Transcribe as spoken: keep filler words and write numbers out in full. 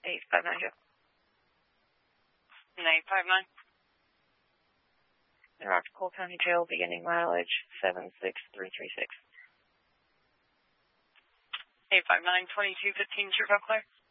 eight five nine. eight five nine. Rock to Cole County Jail, beginning mileage seven six three three six. eight five nine, twenty-two fifteen, Turbo Clear.